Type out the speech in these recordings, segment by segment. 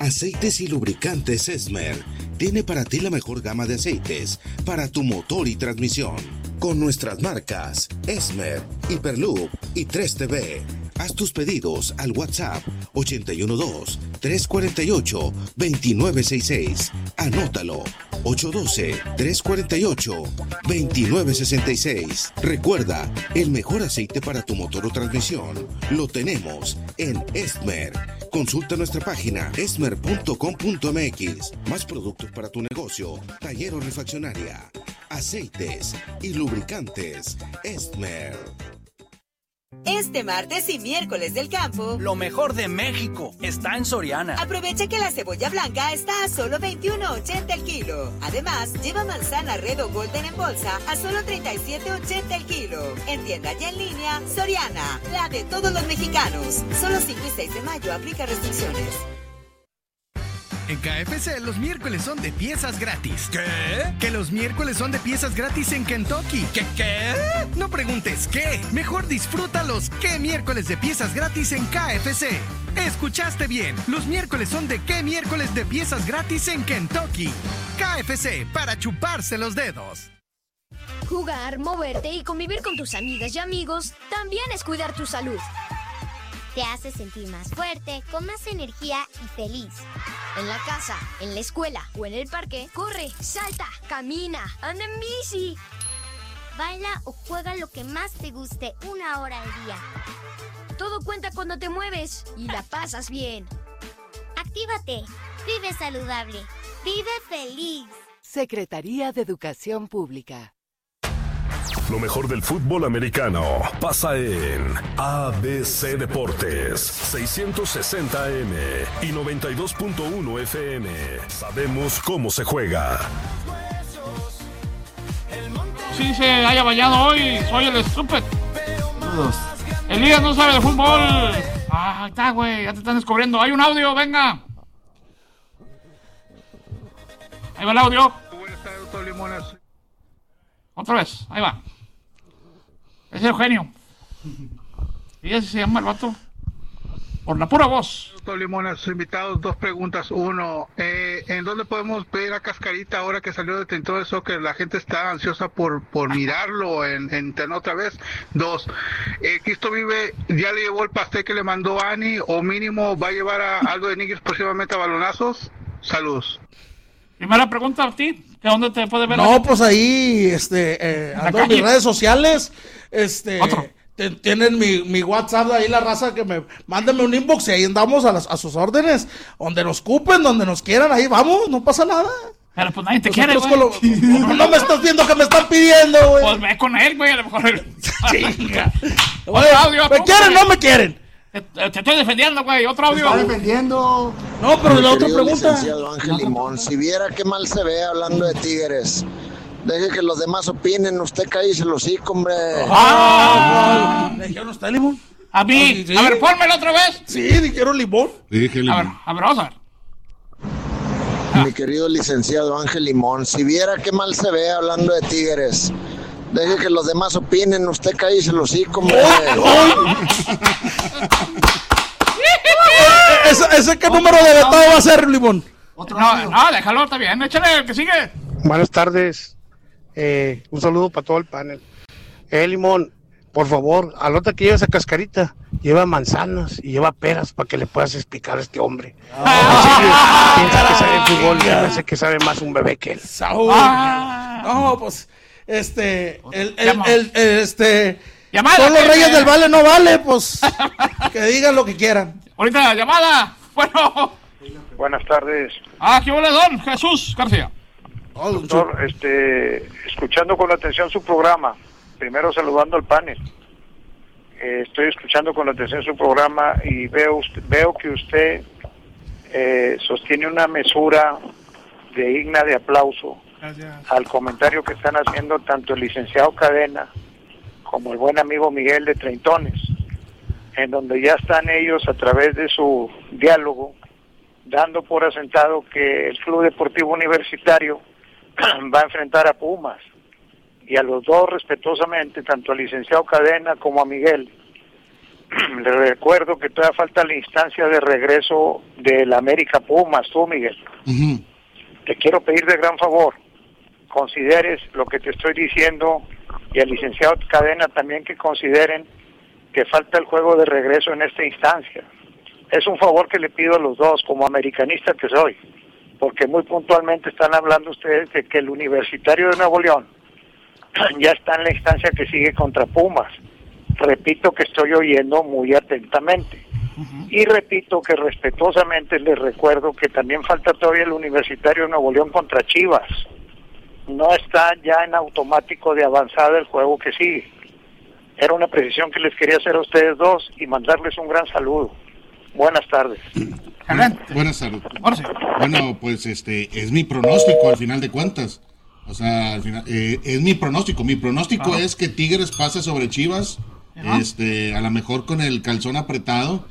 Aceites y lubricantes Esmer tiene para ti la mejor gama de aceites para tu motor y transmisión. Con nuestras marcas Esmer, Hyperloop y 3TV. Haz tus pedidos al WhatsApp 812-348-2966. Anótalo, 812-348-2966. Recuerda, el mejor aceite para tu motor o transmisión lo tenemos en Esmer. Consulta nuestra página esmer.com.mx. Más productos para tu negocio, taller o refaccionaria. Aceites y lubricantes Esmer. Este martes y miércoles del campo, lo mejor de México está en Soriana. Aprovecha que la cebolla blanca está a solo $21.80 el kilo. Además, lleva manzana Red o Golden en bolsa a solo $37.80 el kilo. En tienda y en línea, Soriana, la de todos los mexicanos. Solo 5 y 6 de mayo, aplica restricciones. En KFC los miércoles son de piezas gratis. ¿Qué? Que los miércoles son de piezas gratis en Kentucky. ¿Qué? No preguntes qué. Mejor disfruta los qué miércoles de piezas gratis en KFC. Escuchaste bien. Los miércoles son de qué miércoles de piezas gratis en Kentucky. KFC, para chuparse los dedos. Jugar, moverte y convivir con tus amigas y amigos también es cuidar tu salud. Te hace sentir más fuerte, con más energía y feliz. En la casa, en la escuela o en el parque, corre, salta, camina, anda en bici. Baila o juega lo que más te guste 1 hora al día. Todo cuenta cuando te mueves y la pasas bien. Actívate, vive saludable, vive feliz. Secretaría de Educación Pública. Lo mejor del fútbol americano pasa en ABC Deportes, 660 AM y 92.1 FM. Sabemos cómo se juega. Sí se haya bañado hoy, soy el estúpido. Elías no sabe de fútbol. Ah, está, güey, ya te están descubriendo. Hay un audio, venga. Ahí va el audio. Buenas tardes, doctor Limones. Otra vez, ahí va. Es Eugenio. Y ese se llama el vato. Por la pura voz. Doctor Limones, invitados, 2 preguntas. 1, ¿en dónde podemos ver a Cascarita ahora que salió de todo eso, que la gente está ansiosa por mirarlo en internet otra vez? 2, Cristo Vive ya le llevó el pastel que le mandó Ani, o mínimo va a llevar a algo de Nigris próximamente a balonazos? Saludos. Primera pregunta a ti, ¿de dónde te puede ver? No, pues ahí, ando en mis redes sociales, tienen mi WhatsApp ahí, la raza, que mándenme un inbox y ahí andamos a sus órdenes, donde nos cupen, donde nos quieran, ahí vamos, no pasa nada. Pero pues nadie te quiere, güey. No me estás viendo que me están pidiendo, güey. Pues ve con él, güey, a lo mejor. Chinga. ¿Me quieren o no me quieren? Te estoy defendiendo, güey, otro audio. Te está defendiendo. No, pero la otra pregunta. Licenciado Ángel Limón, si viera qué mal se ve hablando de Tigres, deje que los demás opinen, usted cállese los hocico, hombre. ¿Le dijeron usted Limón? A mí, ¿Sí? A ver, pónmelo otra vez. Sí, dijeron Limón. Dije Limón. A ver, vamos a ver. Mi querido licenciado Ángel Limón, si viera qué mal se ve hablando de Tigres, deje que los demás opinen, usted cállese los hocico, hombre. ¿Ese qué número de vetado va a ser, Limón? No, déjalo, está bien, échale el que sigue. Buenas tardes, un saludo para todo el panel. Limón, por favor, a la otra que lleves a Cascarita, lleva manzanas y lleva peras para que le puedas explicar a este hombre. Piensa que sabe fútbol y parece que sabe más un bebé que él. No, pues, Llamada, son los reyes del vale, no vale, pues, que digan lo que quieran. Ahorita, llamada, bueno. Buenas tardes. ¿Qué hola, don Jesús García? Doctor, escuchando con atención su programa, primero saludando al panel. Estoy escuchando con atención su programa y veo que usted sostiene una mesura digna de aplauso. Gracias. Al comentario que están haciendo tanto el licenciado Cadena como el buen amigo Miguel de Treintones, en donde ya están ellos a través de su diálogo dando por asentado que el Club Deportivo Universitario va a enfrentar a Pumas, y a los dos respetuosamente, tanto al licenciado Cadena como a Miguel, Le recuerdo que todavía falta la instancia de regreso del América Pumas, tú, Miguel. Te quiero pedir de gran favor, consideres lo que te estoy diciendo, y al licenciado Cadena también, que consideren que falta el juego de regreso en esta instancia. Es un favor que le pido a los dos, como americanista que soy, porque muy puntualmente están hablando ustedes de que el Universitario de Nuevo León ya está en la instancia que sigue contra Pumas. Repito que estoy oyendo muy atentamente. Y repito que respetuosamente les recuerdo que también falta todavía el Universitario de Nuevo León contra Chivas. No está ya en automático de avanzada el juego que sigue. Era una precisión que les quería hacer a ustedes dos y mandarles un gran saludo. Buenas tardes. Buenas tardes. Bueno, pues es mi pronóstico al final de cuentas. O sea, al final, es mi pronóstico. Mi pronóstico es que Tigres pase sobre Chivas. A lo mejor con el calzón apretado.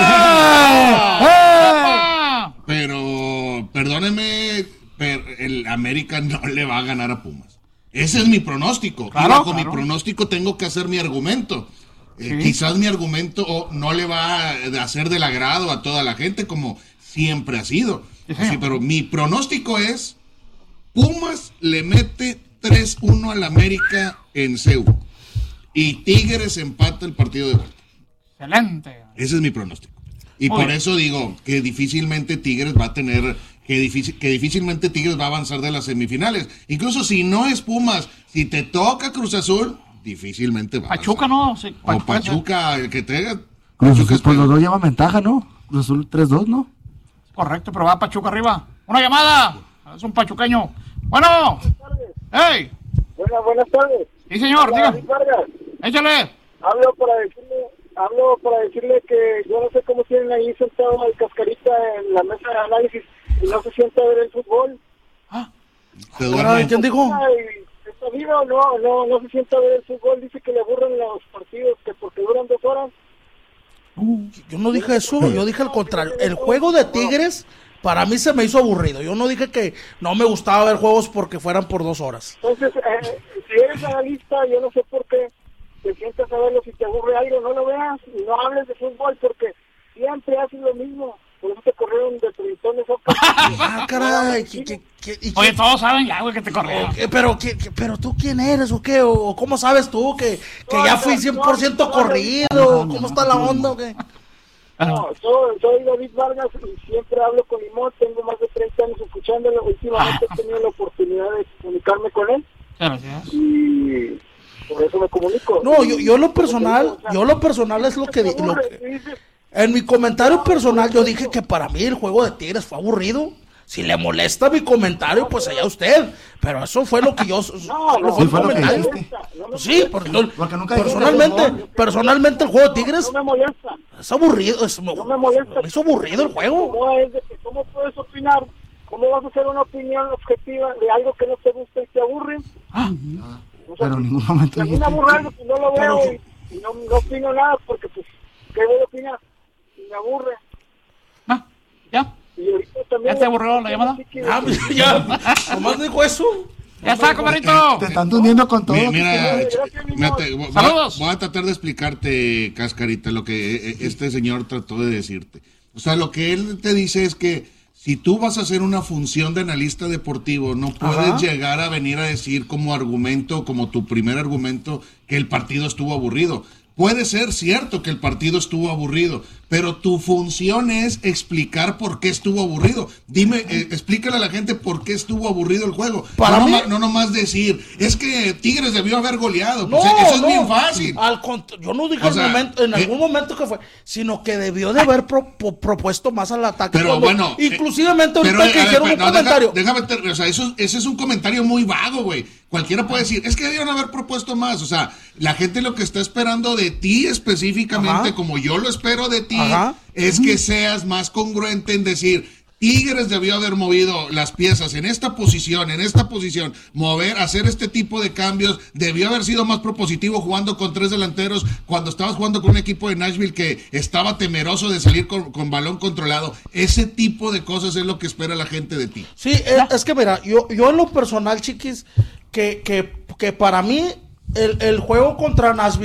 Pero, perdóneme, pero el América no le va a ganar a Pumas. Ese es mi pronóstico. Y bajo mi pronóstico tengo que hacer mi argumento. Quizás mi argumento no le va a hacer del agrado a toda la gente, como siempre ha sido. Sí, pero mi pronóstico es: Pumas le mete 3-1 al América en CEU. Y Tigres empata el partido de vuelta. Excelente. Ese es mi pronóstico. Y por eso digo que difícilmente Tigres va a tener, que difícilmente Tigres va a avanzar de las semifinales. Incluso si no es Pumas, si te toca Cruz Azul, difícilmente va a Pachuca, avanzar. ¿no? Sí, o Pachuca, el que tenga. Cruz Azul, pues los dos llevan ventaja, ¿no? Cruz Azul 3-2, ¿no? Correcto, pero va Pachuca arriba. ¡Una llamada! Es un pachuqueño. Bueno. ¡Hey! Buenas tardes. Sí, señor, diga. Échale. Hablo para decirle que yo no sé cómo tienen ahí sentado al Cascarita en la mesa de análisis y no se sienta a ver el fútbol. ¿Quién dijo? ¿Está vivo? No se sienta a ver el fútbol. Dice que le aburren los partidos, que porque duran 2 horas. Yo no dije eso, yo dije al contrario. El juego de Tigres para mí se me hizo aburrido. Yo no dije que no me gustaba ver juegos porque fueran por 2 horas. Entonces, si eres analista, yo no sé por qué te sientas a verlo. Si te aburre algo, no lo veas y no hables de fútbol, porque siempre haces lo mismo. Por eso te corrieron de Trintones. Caray. Oye, todos saben ya, güey, que te corrieron. Pero tú, ¿quién eres o qué? ¿O cómo sabes tú que ya fui 100% corrido? ¿Cómo está la onda o qué? No, soy David Vargas y siempre hablo con Limón. Tengo más de 30 años escuchándolo. Últimamente he tenido la oportunidad de comunicarme con él. Gracias. Y por eso me comunico. No, yo lo personal es lo que en mi comentario personal yo dije que para mí el juego de Tigres fue aburrido. Si le molesta mi comentario, pues allá usted. Pero eso fue lo que yo... No, fue el comentario. Sí, porque nunca personalmente el juego de Tigres... No me molesta. Es aburrido. No me molesta. Es aburrido el juego. ¿Cómo puedes opinar? ¿Cómo vas a hacer una opinión objetiva de algo que no te gusta y te aburre? Pero en ningún momento... A mí me aburre algo que no lo veo y no opino nada porque, pues, ¿qué voy a opinar? Y me aburre. Ya. ¿Ya te aburrió la llamada? Ya, nomás dijo eso. Ya está, comadrito. Te están tundiendo con todo. Mira, saludos. Voy a tratar de explicarte, Cascarita, lo que este señor trató de decirte. O sea, lo que él te dice es que si tú vas a hacer una función de analista deportivo, no puedes llegar a venir a decir como argumento, como tu primer argumento, que el partido estuvo aburrido. Puede ser cierto que el partido estuvo aburrido, pero tu función es explicar por qué estuvo aburrido. Dime, explícale a la gente por qué estuvo aburrido el juego. No nomás decir, es que Tigres debió haber goleado. Pues eso es bien fácil. Yo no dije en algún momento que fue, sino que debió de haber propuesto más al ataque. Pero bueno, inclusivamente ahorita que hicieron un comentario. O sea, ese es un comentario muy vago, güey. Cualquiera puede decir, es que debieron haber propuesto más. O sea, la gente lo que está esperando de ti específicamente, como yo lo espero de ti, es que seas más congruente en decir, Tigres debió haber movido las piezas en esta posición, hacer este tipo de cambios, debió haber sido más propositivo jugando con 3 delanteros cuando estabas jugando con un equipo de Nashville que estaba temeroso de salir con balón controlado. Ese tipo de cosas es lo que espera la gente de ti. Sí, es que mira, yo en lo personal, chiquis, que para mí el juego contra Nashville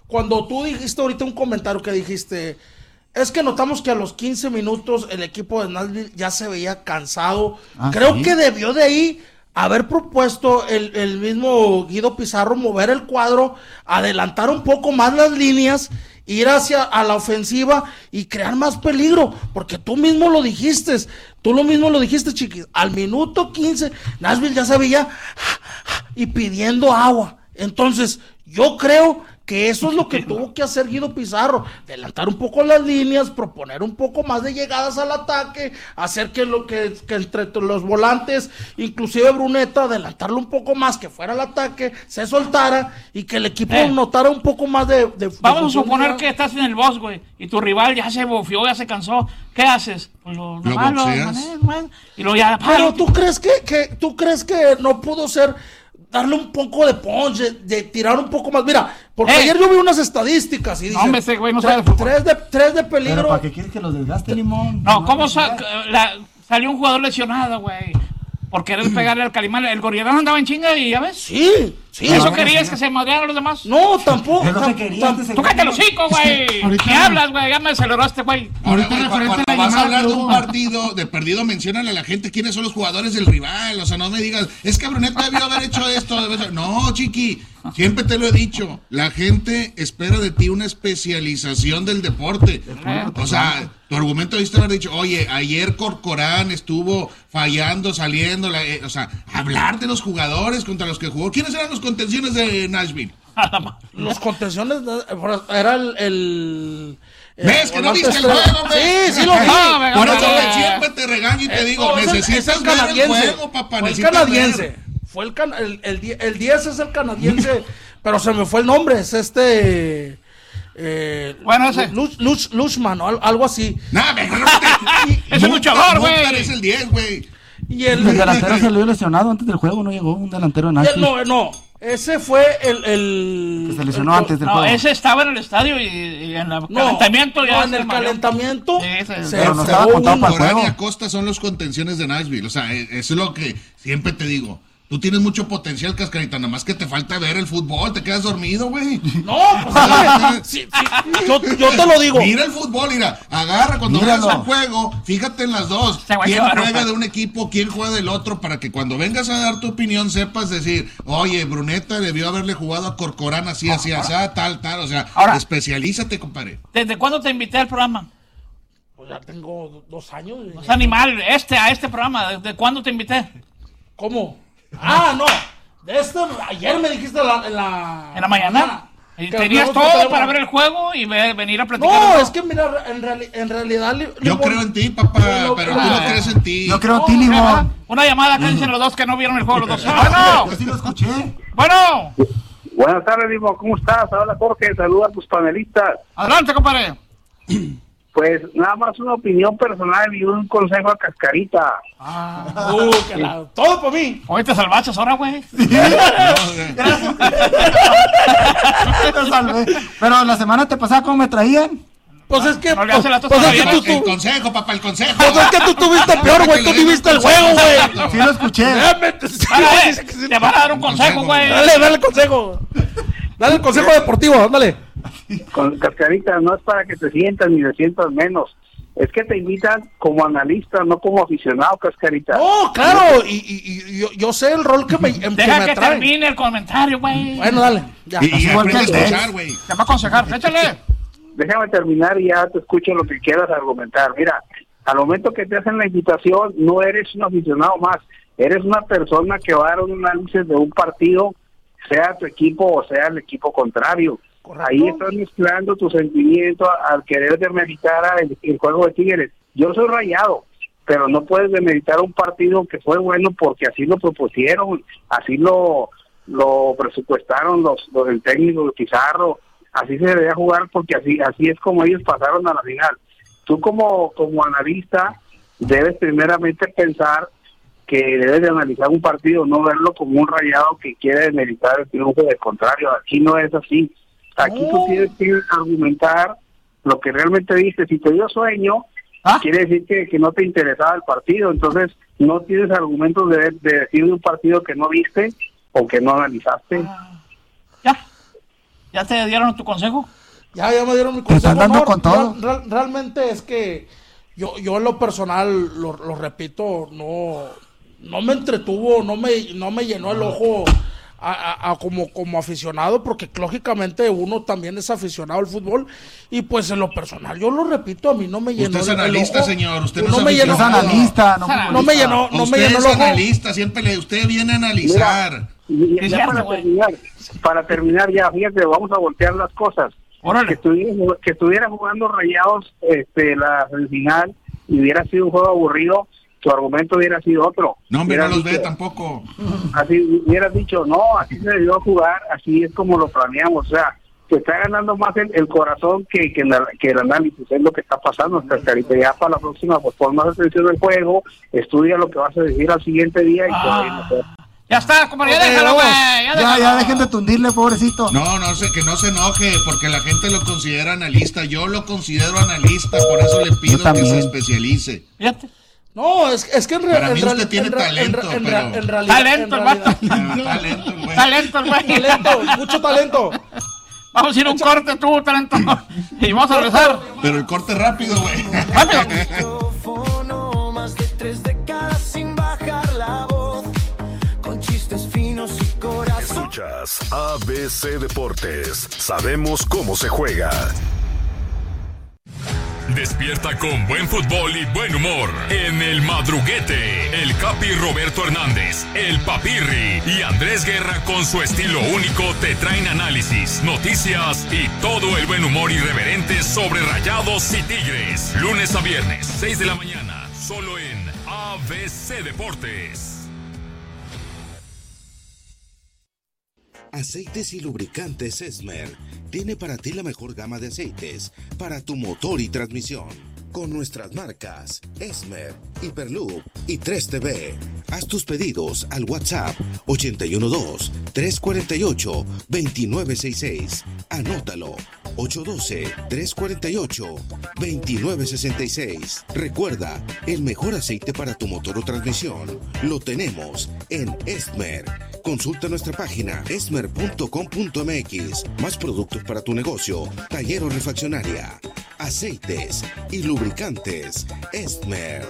cuando tú dijiste ahorita un comentario que dijiste, es que notamos que a los 15 minutos el equipo de Nashville ya se veía cansado. Creo que debió de ahí haber propuesto el mismo Guido Pizarro mover el cuadro, adelantar un poco más las líneas, ir hacia a la ofensiva y crear más peligro, porque tú mismo lo dijiste, Chiquis, al minuto 15 Nashville ya se veía y pidiendo agua. Entonces yo creo que eso es lo que tuvo que hacer Guido Pizarro, adelantar un poco las líneas, proponer un poco más de llegadas al ataque, hacer que entre los volantes, inclusive Bruneta, adelantarlo un poco más, que fuera al ataque, se soltara y que el equipo notara un poco más de vamos a suponer que estás en el box, güey, y tu rival ya se bofió, ya se cansó. ¿Qué haces? Pues lo y lo ya. Pero ¿tú crees que no pudo ser darle un poco de punch, de tirar un poco más? Mira, porque ayer yo vi unas estadísticas y dije, ese güey no sabe de fútbol. Tres de peligro. ¿Pero para qué quieres que los desgaste, Limón? No, ¿cómo salió un jugador lesionado, güey? Por querer pegarle al Calimán. El Gorriarán andaba en chinga y ya ves. Sí. ¿Eso querías que se madrearan los demás? No, tampoco. Tú cállate los hocico, güey. ¿Qué hablas, güey? Ya me aceleró este güey. Ahorita cuando vas a hablar de un partido de perdido, menciónale a la gente quiénes son los jugadores del rival. O sea, no me digas, es que Bruneta debió haber hecho esto. No, Chiqui, siempre te lo he dicho. La gente espera de ti una especialización del deporte. O sea, tu argumento diste haber dicho, oye, ayer Corcoran estuvo fallando, saliendo. O sea, hablar de los jugadores contra los que jugó. ¿Quiénes eran los contenciones de Nashville? Los contenciones era el ¿ves que no viste el juego, güey? Sí, lo vi. Por eso siempre te regaño y te digo, necesitas ver el juego, papá. Fue el canadiense. El 10 es el canadiense, pero se me fue el nombre. Es bueno, ese Lushman o algo así. Es el luchador, güey. Es el 10, güey. Y el delantero salió lesionado antes del juego, no llegó un delantero en Nashville. No, ese fue el que se lesionó antes del juego. No, ese estaba en el estadio y en el calentamiento ya. En el calentamiento. Pero no estaba contado para el juego. Corán y Acosta son los contenciones de Nashville. O sea, eso es lo que siempre te digo. Tú tienes mucho potencial, Cascarita, nada más que te falta ver el fútbol, te quedas dormido, güey. No, pues yo te lo digo. Mira el fútbol, mira, agarra cuando veas un juego, fíjate en las dos. ¿Quién juega de un equipo, quién juega del otro? Para que cuando vengas a dar tu opinión sepas decir, oye, Bruneta debió haberle jugado a Corcoran así, tal. O sea, ahora, especialízate, compadre. ¿Desde cuándo te invité al programa? Pues ya tengo 2 años. No es animal, a este programa, ¿desde cuándo te invité? ¿Cómo? No, ayer me dijiste en la mañana. Y tenías todo para ver el juego y venir a platicar. No, es que mira, en realidad yo creo en ti, papá, pero tú no crees en ti. Yo creo en ti, Limón. Una llamada que dicen los dos que no vieron el juego los dos. Bueno, yo sí lo escuché. Bueno. Buenas tardes, Limón, ¿cómo estás? Habla Jorge, saluda a tus panelistas. Adelante, compadre. Pues nada más una opinión personal y un consejo a Cascarita. Todo por mí. Hoy te salvaste ahora, güey. Pero la semana te pasaba, ¿cómo me traían? Pues es que. El consejo, papá, el consejo. Pues es que tú tuviste peor, güey. Tú ni viste el juego, güey. Sí lo escuché. Te van a dar un consejo, güey. Dale el consejo. Dale el consejo deportivo, dale. Con Cascarita, no es para que te sientas ni te sientas menos. Es que te invitan como analista, no como aficionado, Cascarita. No, claro, y yo sé el rol que me Deja que termine el comentario, güey. Bueno, dale. Ya. Y aprende a escuchar, güey. Te va a aconsejar, échale. Déjame terminar y ya te escucho lo que quieras argumentar. Mira, al momento que te hacen la invitación, no eres un aficionado más. Eres una persona que va a dar un análisis de un partido, sea tu equipo o sea el equipo contrario. Correcto. Ahí estás mezclando tu sentimiento al querer demeritar el juego de Tigres. Yo soy Rayado, pero no puedes demeritar un partido que fue bueno porque así lo propusieron, así lo presupuestaron el técnico de Pizarro, así se debería jugar porque así es como ellos pasaron a la final. Tú como analista debes primeramente pensar que debes de analizar un partido, no verlo como un Rayado que quiere demeritar el triunfo del contrario. Aquí no es así. Aquí tú tienes que argumentar lo que realmente viste. Si te dio sueño, quiere decir que no te interesaba el partido. Entonces no tienes argumentos de decir de un partido que no viste o que no analizaste. ¿Ya te dieron tu consejo? Ya me dieron mi consejo. Te están dando con todo. Realmente es que yo en lo personal, lo repito, no me entretuvo, no me llenó el ojo como aficionado, porque lógicamente uno también es aficionado al fútbol, y pues en lo personal, yo lo repito, a mí no me llenó. Usted es analista, señor, usted no me llenó. Es analista, no me llenó. Usted es analista, siempre usted viene a analizar. Mira, ya para terminar ya, fíjate, vamos a voltear las cosas. Que estuviera jugando Rayados la final y hubiera sido un juego aburrido, tu argumento hubiera sido otro. No, hombre, no los ve tampoco. Así hubieras dicho, no, así se debió jugar, así es como lo planeamos. O sea, te está ganando más el corazón que el análisis, es lo que está pasando. Cascarita, ya para la próxima, pues pon más atención al juego, estudia lo que vas a decir al siguiente día y ya está, compadre, ya déjalo, güey. Ya dejen de tundirle, pobrecito. No, que no se enoje, porque la gente lo considera analista. Yo lo considero analista, por eso le pido que se especialice. Fíjate. No, es que para mí usted tiene talento, en realidad. Talento, el vato. Talento, el güey. Talento, mucho talento. Vamos a ir a un corte, tú, talento. Y vamos a regresar. Pero el corte rápido, güey. Rápido. Más de 3 décadas sin bajar la voz, con chistes finos y corazón. Escuchas ABC Deportes. Sabemos cómo se juega. Despierta con buen fútbol y buen humor. En El Madruguete, el Capi Roberto Hernández, el Papirri y Andrés Guerra, con su estilo único, te traen análisis, noticias y todo el buen humor irreverente sobre Rayados y Tigres. Lunes a viernes, 6 de la mañana, solo en ABC Deportes. Aceites y lubricantes Esmer tiene para ti la mejor gama de aceites para tu motor y transmisión. Con nuestras marcas Esmer, Hyperloop y 3TV. Haz tus pedidos al WhatsApp 812-348-2966. Anótalo, 812-348-2966. Recuerda, el mejor aceite para tu motor o transmisión lo tenemos en Esmer. Consulta nuestra página esmer.com.mx. Más productos para tu negocio, taller o refaccionaria. Aceites y lubricantes Esmer.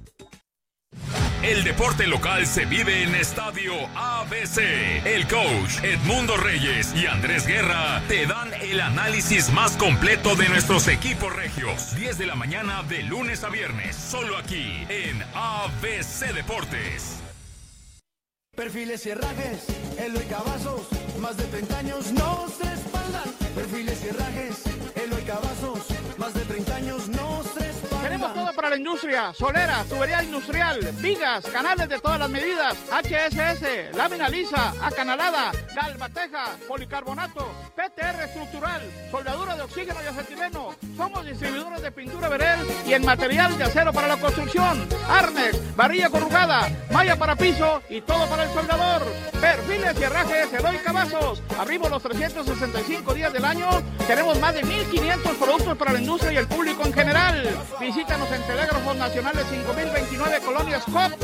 El deporte local se vive en Estadio ABC. El coach Edmundo Reyes y Andrés Guerra te dan el análisis más completo de nuestros equipos regios. 10 de la mañana de lunes a viernes, solo aquí en ABC Deportes. Perfiles y herrajes, Eloy Cavazos, más de 30 años nos respaldan. Perfiles y herrajes, Eloy Cavazos, más de 30 años nos respaldan. Tenemos todo para la industria: solera, tubería industrial, vigas, canales de todas las medidas, HSS, lámina lisa, acanalada, galvateja, policarbonato, PTR estructural, soldadura de oxígeno y acetileno. Somos distribuidores de pintura Verel y en material de acero para la construcción, arnex, varilla corrugada, malla para piso y todo para el soldador. Perfiles y herrajes Eloy Cavazos. Abrimos los 365 días del año. Tenemos más de 1,500 productos para la industria y el público en general. Visítanos en Telégrafos Nacionales 5029, Colonia Scott,